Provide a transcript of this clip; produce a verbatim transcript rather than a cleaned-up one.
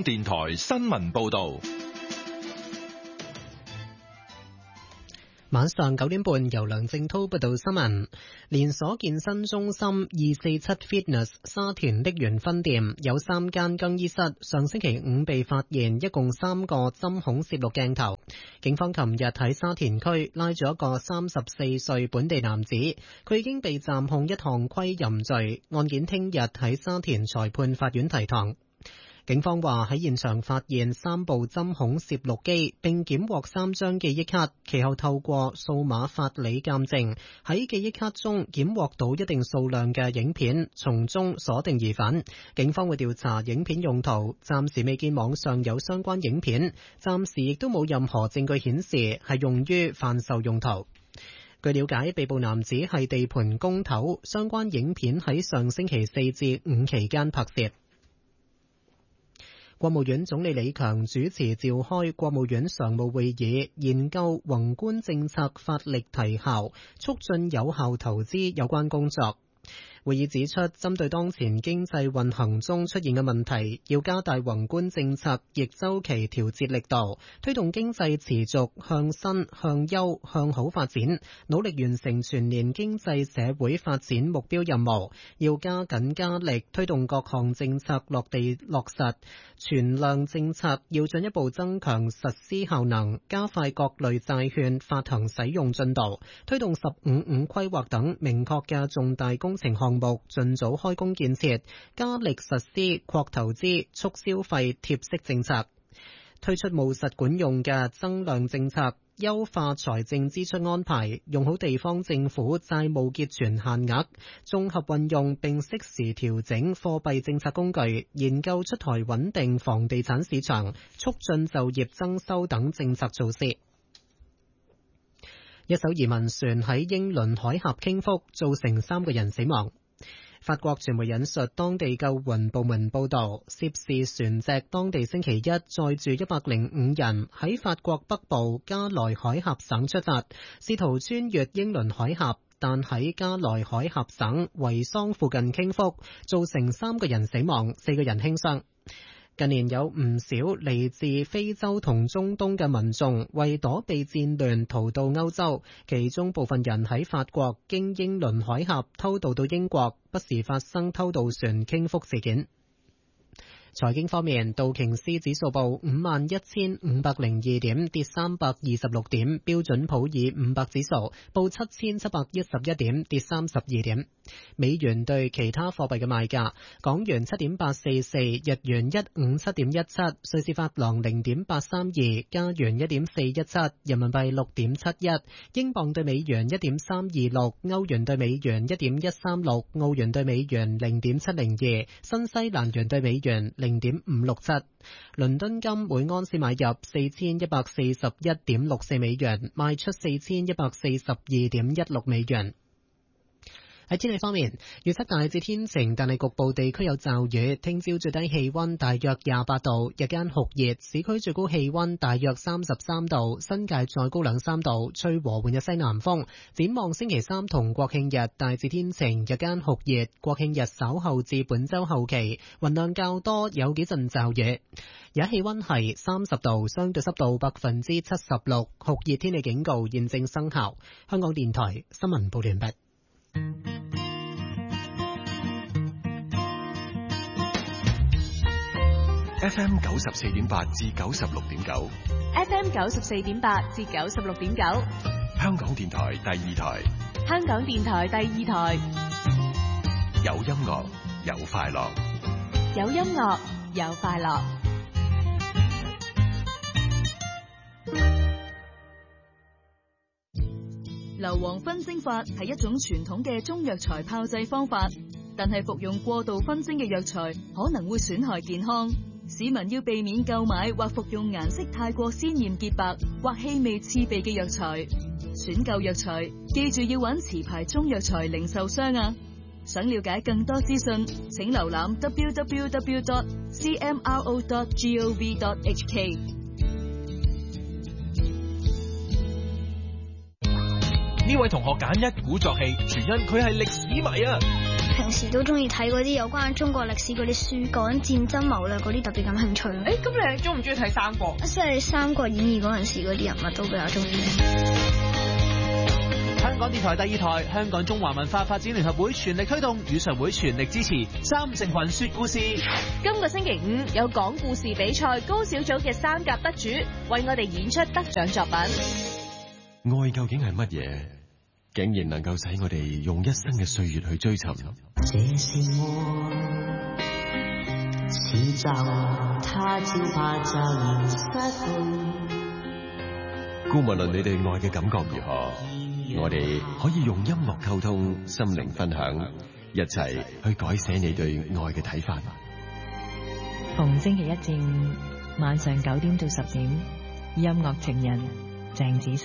港電台新聞報道。 晚上九點半，由梁正濤報道新聞。連鎖健身中心二四七 Fitness 沙田瀝源分店有三間更衣室，上星期五被發現一共三個針孔攝錄鏡頭。警方琴日喺沙田區拉咗一個三十四歲本地男子，佢已經被暫控一項窺淫罪，案件聽日喺沙田裁判法院提堂。警方話喺現場發現三部針孔攝錄機，並檢獲三張記憶卡，其後透過數碼法理鑑證，喺記憶卡中檢獲到一定數量嘅影片，從中鎖定疑犯。警方會調查影片用途，暫時未見網上有相關影片，暫時亦都冇任何證據顯示係用於販售用途。據了解，被捕男子係地盤工頭，相關影片喺上星期四至五期間拍攝。國務院總理李強主持召開國務院常務會議，研究宏觀政策發力提效，促進有效投資有關工作。會議指出，針對當前經濟運行中出現嘅問題，要加大宏觀政策逆周期調節力度，推動經濟持續向新、向優、向好發展，努力完成全年經濟社會發展目標任務。要加緊加力推動各項政策落地落實，存量政策要進一步增強實施效能，加快各類債券發行使用進度，推動十五五規劃等明確嘅重大工程項目盡早開工建設，加力實施擴投資、促消費貼息政策，推出務實管用嘅增量政策，優化財政支出安排，用好地方政府債務結存限額，綜合運用並適時調整貨幣政策工具，研究出台穩定房地產市場、促進就業增收等政策措施。一艘移民船喺英倫海峽傾覆，造成三個人死亡。法國傳媒引述當地救援部門報道，涉事船隻當地星期一載住一百零五人喺法國北部加萊海峽省出發，試圖穿越英倫海峽，但喺加萊海峽省維桑附近傾覆，造成三個人死亡，四個人輕傷。近年有唔少嚟自非洲同中東嘅民眾為躲避戰亂逃到歐洲，其中部分人喺法國經英倫海峽偷渡到英國，不時發生偷渡船傾覆事件。財經方面，道瓊斯指數報五萬一千五百零二點，跌三百二十六點；標準普爾五百指數報七千七百一十一點，跌三十二點。美元對其他貨幣嘅賣價：港元七點八四四，日元一五七點一七，瑞士法郎零點八三二，加元一點四一七，人民幣六點七一，英鎊對美元一點三二六，歐元對美元一點一三六，澳元對美元零點七零二，新西蘭元對美元零點五六七。倫敦金每安士買入四千一百四十一點六四美元，賣出四千一百四十二點一六美元。喺天氣方面，預測大致天晴，但係局部地區有驟雨。聽朝最低氣溫大約廿八度，日間酷熱，市區最高氣溫大約三十三度，新界再高兩三度，吹和緩嘅西南風。展望星期三同國慶日大致天晴，日間酷熱。國慶日稍後至本週後期雲量較多，有幾陣驟雨。而家氣溫係三十度，相對濕度百分之七十六，酷熱天氣警告現正生效。香港電台新聞報完畢。 F M 九十四點八至九十六點九 ，F M 九十四點八至九十六點九， 香港電台第二台， 香港電台第二台， 有音樂有快樂， 有音樂有快樂。硫磺熏蒸法係一種傳統嘅中藥材炮製方法，但係服用過度熏蒸嘅藥材可能會損害健康。市民要避免購買或服用顏色太過鮮豔潔白或氣味刺鼻嘅藥材。選購藥材，記住要揾持牌中藥材零售商啊！想了解更多資訊，請瀏覽 w w w dot c m r o dot gov dot h k。 呢位同學揀一鼓作氣，全因佢係歷史迷啊！ 平時都中意睇嗰啲有關中國歷史嗰啲書，講戰爭謀略嗰啲特別感興趣。 誒，咁你係中唔中意睇三國？ 即係《三國演義》嗰陣時嗰啲人物都比較中意。 香港電台第二台，香港中華文化發展聯合會全力推動，語常會全力支持三成群說故事。 今個星期五有講故事比賽高小組嘅三甲得主為我哋演出得獎作品。 愛究竟係乜嘢？竟然能夠使我哋用一生嘅歲月去追尋。 這是愛，似就他朝怕就然失去。 姑勿論你哋愛嘅感覺如何，我哋可以用音樂溝通，心靈分享，一齊去改寫你對愛嘅睇法。 逢星期一至五晚上九點到十點，音樂情人鄭子誠。